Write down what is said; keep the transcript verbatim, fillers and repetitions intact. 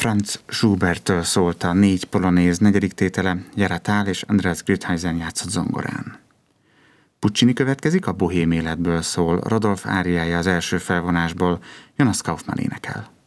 Franz Schuberttől szólt a négy polonéz negyedik tétele, Jaratál és Andreas Grütheisen játszott zongorán. Puccini következik, a Bohém életből szól, Rodolph áriája az első felvonásból, Jonas Kaufmann énekel.